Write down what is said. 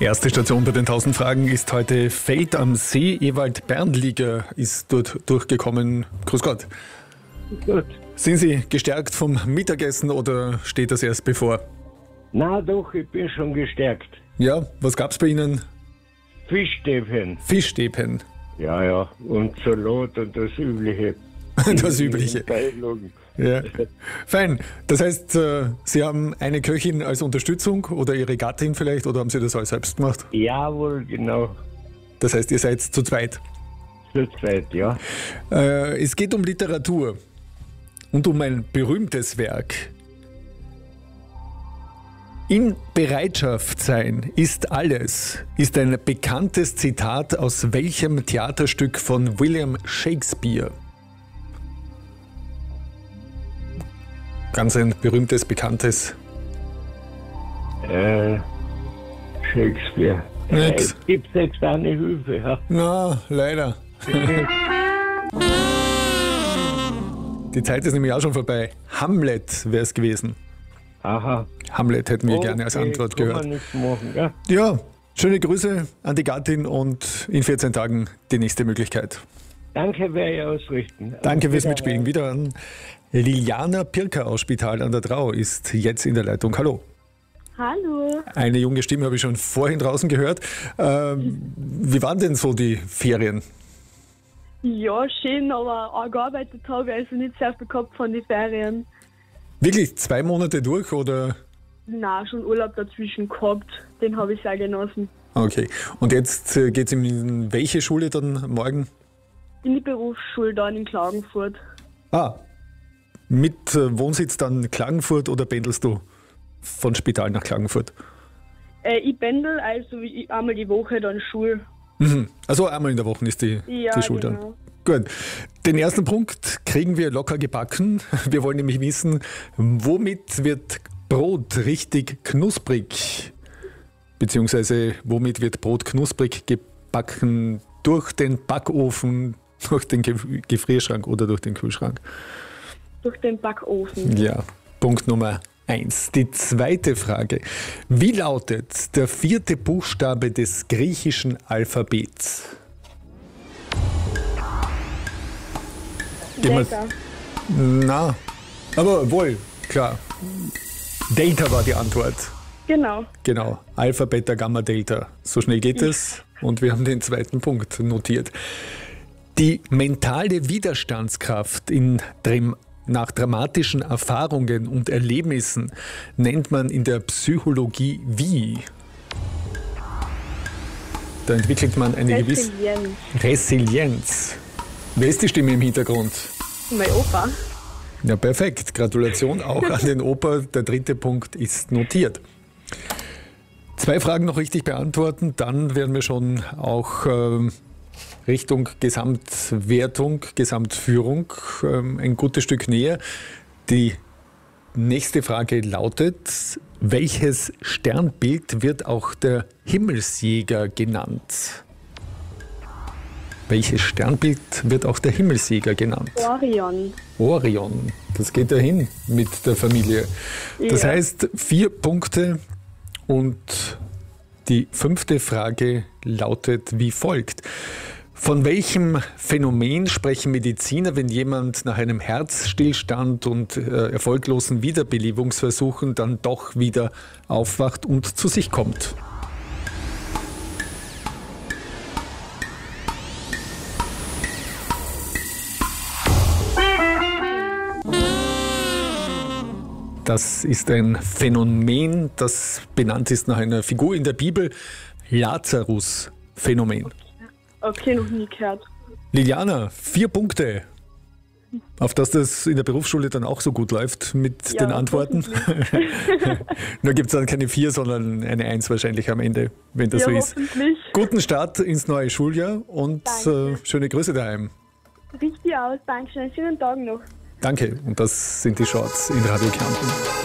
Erste Station bei den 1000 Fragen ist heute Feld am See. Ewald Bernliger ist dort durchgekommen. Grüß Gott. Gut. Sind Sie gestärkt vom Mittagessen oder steht das erst bevor? Na doch, ich bin schon gestärkt. Ja, was gab's bei Ihnen? Fischstäbchen. Fischstäbchen. Ja. Und Salat und das Übliche. Das Übliche. Beilagen. Ja. Fein. Das heißt, Sie haben eine Köchin als Unterstützung oder Ihre Gattin vielleicht oder haben Sie das alles selbst gemacht? Jawohl, genau. Das heißt, ihr seid zu zweit. Zur Zeit, ja. Es geht um Literatur und um ein berühmtes Werk. In Bereitschaft sein ist alles, ist ein bekanntes Zitat aus welchem Theaterstück von William Shakespeare? Ganz ein berühmtes, bekanntes. Shakespeare. Nix. Gibt's jetzt eine Hilfe, ja? Na, leider. Die Zeit ist nämlich auch schon vorbei. Hamlet wäre es gewesen. Aha. Hamlet hätten wir gerne als Antwort kann gehört. man nichts machen, ja? Ja, schöne Grüße an die Gattin und in 14 Tagen die nächste Möglichkeit. Danke, werde ich ausrichten. Danke fürs Auf Mitspielen. Wieder an Liliana Pirker aus Spital an der Drau ist jetzt in der Leitung. Hallo. Hallo. Eine junge Stimme habe ich schon vorhin draußen gehört. Wie waren denn so die Ferien? Ja, schön, aber auch gearbeitet habe ich also nicht sehr viel gehabt von den Ferien. Wirklich 2 Monate durch oder? Nein, schon Urlaub dazwischen gehabt. Den habe ich sehr genossen. Okay. Und jetzt geht es in welche Schule dann morgen? In die Berufsschule da in Klagenfurt. Mit Wohnsitz dann Klagenfurt oder pendelst du von Spital nach Klagenfurt? Ich pendel, also einmal die Woche dann Schule. Also einmal in der Woche ist die Schule dann. Genau. Gut. Den ersten Punkt kriegen wir locker gebacken. Wir wollen nämlich wissen, womit wird Brot richtig knusprig? Beziehungsweise womit wird Brot knusprig gebacken? Durch den Backofen, durch den Gefrierschrank oder durch den Kühlschrank? Durch den Backofen. Ja, Punkt Nummer 1. Die zweite Frage. Wie lautet der 4. Buchstabe des griechischen Alphabets? Delta. Na, aber wohl, klar. Delta war die Antwort. Genau. Alpha, Beta, Gamma, Delta. So schnell geht es. Und wir haben den zweiten Punkt notiert. Die mentale Widerstandskraft nach dramatischen Erfahrungen und Erlebnissen nennt man in der Psychologie wie? Da entwickelt man eine gewisse Resilienz. Wer ist die Stimme im Hintergrund? Mein Opa. Ja, perfekt. Gratulation auch an den Opa. Der 3. Punkt ist notiert. 2 Fragen noch richtig beantworten, dann werden wir schon auch Richtung Gesamtwertung, Gesamtführung ein gutes Stück näher. Die nächste Frage lautet: Welches Sternbild wird auch der Himmelsjäger genannt? Welches Sternbild wird auch der Himmelsjäger genannt? Orion. Das geht dahin mit der Familie. Das heißt 4 Punkte und die 5. Frage lautet wie folgt. Von welchem Phänomen sprechen Mediziner, wenn jemand nach einem Herzstillstand und erfolglosen Wiederbelebungsversuchen dann doch wieder aufwacht und zu sich kommt? Das ist ein Phänomen, das benannt ist nach einer Figur in der Bibel, Lazarus-Phänomen. Okay, noch nie gehört. Liliana, 4 Punkte. Auf dass das in der Berufsschule dann auch so gut läuft mit den Antworten. Nur gibt es dann keine 4, sondern eine 1 wahrscheinlich am Ende, wenn das so ist. Guten Start ins neue Schuljahr und schöne Grüße daheim. Richtig aus, danke schön. Schönen Tag noch. Danke, und das sind die Shorts in Radio Kärnten.